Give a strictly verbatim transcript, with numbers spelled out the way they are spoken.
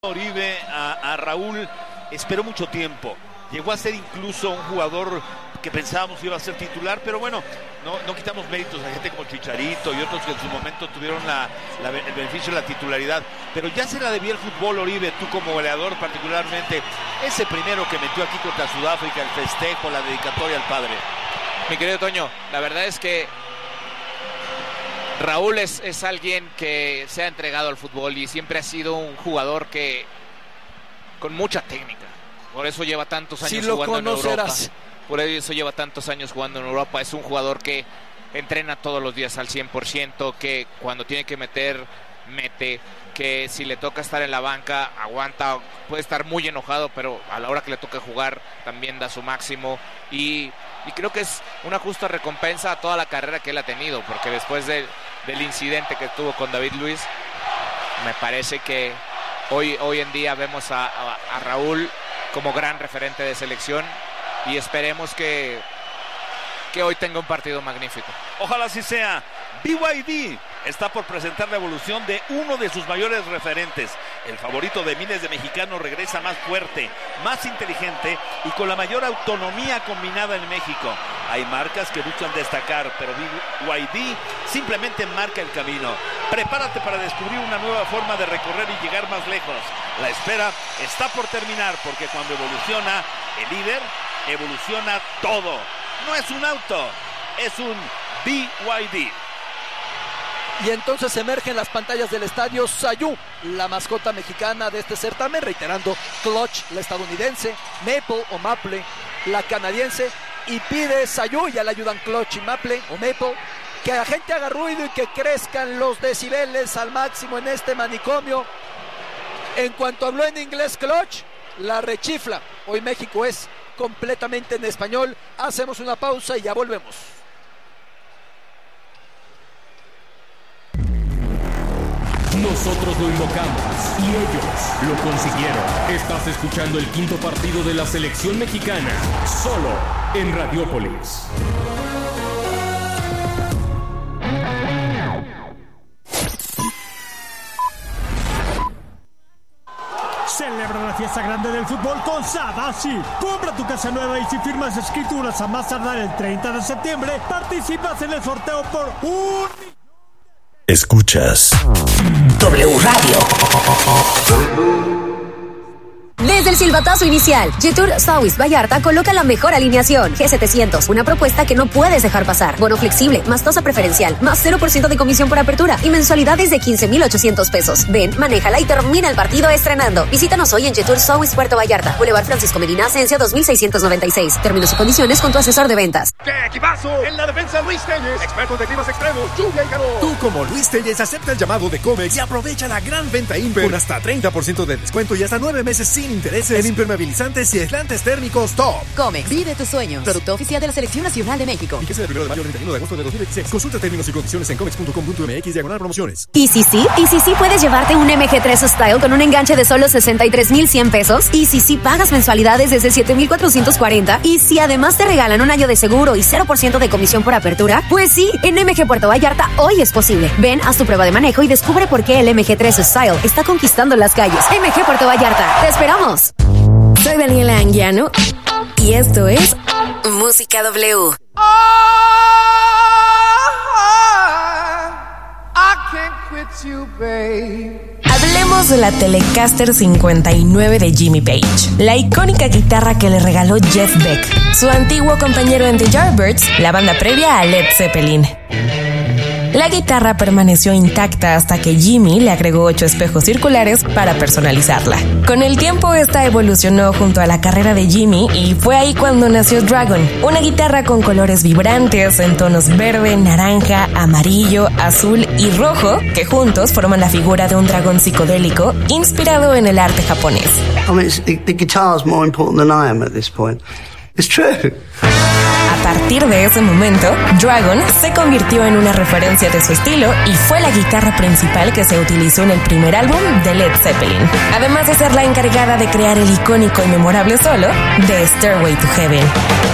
Oribe a, a Raúl esperó mucho tiempo, llegó a ser incluso un jugador que pensábamos que iba a ser titular, pero bueno, no, no quitamos méritos a gente como Chicharito y otros que en su momento tuvieron la, la, el beneficio de la titularidad, pero ya se la debía el fútbol, Oribe, tú como goleador particularmente, ese primero que metió aquí contra Sudáfrica, el festejo, la dedicatoria al padre. Mi querido Toño, la verdad es que Raúl es, es alguien que se ha entregado al fútbol y siempre ha sido un jugador que con mucha técnica. Por eso lleva tantos años si lo jugando conocerás. en Europa. Por eso lleva tantos años jugando en Europa. Es un jugador que entrena todos los días al cien por ciento, que cuando tiene que meter, mete, que si le toca estar en la banca, aguanta, puede estar muy enojado, pero a la hora que le toca jugar también da su máximo. Y, y creo que es una justa recompensa a toda la carrera que él ha tenido, porque después de, del incidente que tuvo con David Luiz, me parece que hoy, hoy en día vemos a, a, a Raúl como gran referente de selección y esperemos que, que hoy tenga un partido magnífico. Ojalá así sea. B Y D está por presentar la evolución de uno de sus mayores referentes. El favorito de miles de mexicanos regresa más fuerte, más inteligente y con la mayor autonomía combinada en México. Hay marcas que buscan destacar, pero B Y D simplemente marca el camino. Prepárate para descubrir una nueva forma de recorrer y llegar más lejos. La espera está por terminar, porque cuando evoluciona el líder, evoluciona todo. No es un auto, es un B Y D. Y entonces emerge en las pantallas del estadio Sayú, la mascota mexicana de este certamen, reiterando Clutch, la estadounidense, Maple o Maple, la canadiense, y pide Sayú, ya le ayudan Clutch y Maple o Maple, que la gente haga ruido y que crezcan los decibeles al máximo en este manicomio. En cuanto habló en inglés Clutch, la rechifla. Hoy México es completamente en español. Hacemos una pausa y ya volvemos. Nosotros lo invocamos y ellos lo consiguieron. Estás escuchando el quinto partido de la selección mexicana, solo en Radiópolis. Celebra la fiesta grande del fútbol con Sadassi. Compra tu casa nueva y si firmas escrituras a más tardar el treinta de septiembre, participas en el sorteo por un... Escuchas W Radio. Desde el silbatazo inicial, Jetour Southwest Vallarta coloca la mejor alineación. G setecientos, una propuesta que no puedes dejar pasar. Bono flexible, más tasa preferencial, más cero por ciento de comisión por apertura y mensualidades de quince mil ochocientos pesos. Ven, manéjala y termina el partido estrenando. Visítanos hoy en Jetour Southwest Puerto Vallarta, Boulevard Francisco Medina Asensio dos mil seiscientos noventa y seis. Términos y condiciones con tu asesor de ventas. ¡Qué equipazo! En la defensa Luis Telles, experto de climas extremos, lluvia y calor. Tú como Luis Telles acepta el llamado de Comex y aprovecha la gran venta Imper con hasta treinta por ciento de descuento y hasta nueve meses sin intereses en impermeabilizantes y aislantes térmicos Top. Comex, vive tus sueños. Producto oficial de la Selección Nacional de México. Fíjese del primero de mayo al treinta y uno de agosto de dos mil veintiséis. Consulta términos y condiciones en comex punto com punto m x diagonal promociones. Y si sí, y si sí puedes llevarte un M G tres Style con un enganche de solo sesenta y tres mil cien pesos. Y si sí pagas mensualidades desde siete mil cuatrocientos cuarenta. Y si además te regalan un año de seguro y cero por ciento de comisión por apertura, pues sí, en M G Puerto Vallarta hoy es posible. Ven, haz tu prueba de manejo y descubre por qué el M G tres Style está conquistando las calles. M G Puerto Vallarta, te esperamos. Soy Daniela Anguiano y esto es Música W. Oh, I can't quit you, babe. Hablemos de la Telecaster cincuenta y nueve de Jimmy Page, la icónica guitarra que le regaló Jeff Beck, su antiguo compañero en The Yardbirds, la banda previa a Led Zeppelin. La guitarra permaneció intacta hasta que Jimmy le agregó ocho espejos circulares para personalizarla. Con el tiempo esta evolucionó junto a la carrera de Jimmy y fue ahí cuando nació Dragon, una guitarra con colores vibrantes en tonos verde, naranja, amarillo, azul y rojo que juntos forman la figura de un dragón psicodélico inspirado en el arte japonés. I mean, the, the guitar is more important than I am at this point. It's true. A partir de ese momento, Dragon se convirtió en una referencia de su estilo y fue la guitarra principal que se utilizó en el primer álbum de Led Zeppelin, además de ser la encargada de crear el icónico y memorable solo de Stairway to Heaven.